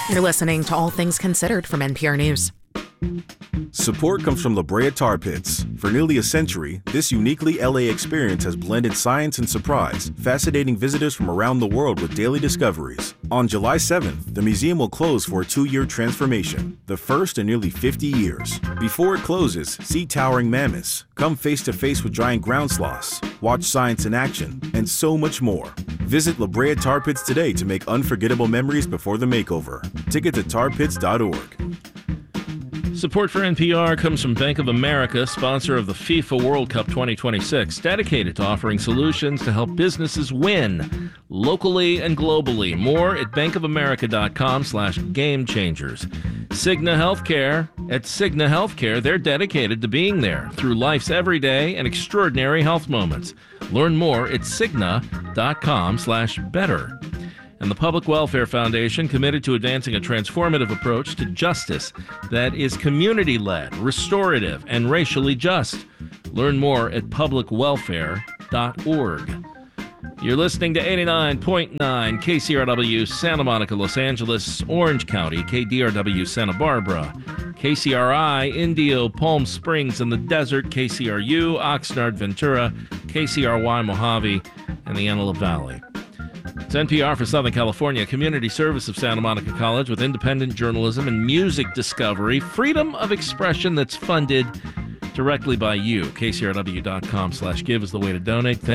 You're listening to All Things Considered from NPR News. Support comes from La Brea Tar Pits. For nearly a century, this uniquely LA experience has blended science and surprise, fascinating visitors from around the world with daily discoveries. On July 7th, the museum will close for a 2-year transformation, the first in nearly 50 years. Before it closes, see towering mammoths, come face-to-face with giant ground sloths, watch science in action, and so much more. Visit La Brea Tar Pits today to make unforgettable memories before the makeover. Ticket to tarpits.org. Support for NPR comes from Bank of America, sponsor of the FIFA World Cup 2026, dedicated to offering solutions to help businesses win locally and globally. More at bankofamerica.com/gamechangers. Cigna Healthcare. At Cigna Healthcare, they're dedicated to being there through life's everyday and extraordinary health moments. Learn more at cigna.com/better. And the Public Welfare Foundation, committed to advancing a transformative approach to justice that is community-led, restorative, and racially just. Learn more at publicwelfare.org. You're listening to 89.9 KCRW, Santa Monica, Los Angeles, Orange County, KDRW, Santa Barbara, KCRI, Indio, Palm Springs in the desert, KCRU, Oxnard, Ventura, KCRY, Mojave, and the Antelope Valley. It's NPR for Southern California, community service of Santa Monica College with independent journalism and music discovery, freedom of expression that's funded directly by you. KCRW.com/give is the way to donate.